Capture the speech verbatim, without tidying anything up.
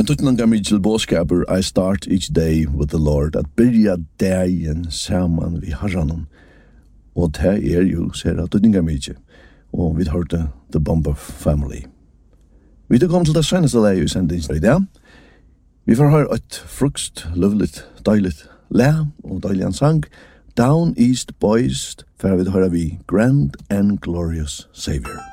Men tutnanga Mitchell Boskaper, I start each day with the Lord, at byrja dagen saman vi Herranon. Og det er jo, ser jeg, tutnanga Mitchell. Og vi hørte The Bomber Family. Vi tar kom til det seneste leie i sendingen i dag. Vi får høre et frukst, løvligt, deiligt le og deilig en sang. Down East Boys, for vi høre vi Grand and Glorious Savior.